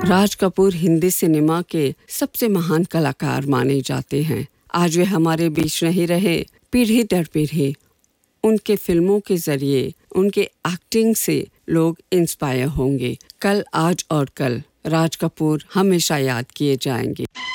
Raj Kapoor Hindi cinema के सबसे महान कलाकार माने जाते हैं। आज वे हमारे बीच नहीं रहे, पीढ़ी दर पीढ़ी उनके फिल्मों के जरिए, उनके एक्टिंग से लोग इंस्पायर होंगे। कल, आज और कल राज कपूर हमेशा याद किए जाएंगे।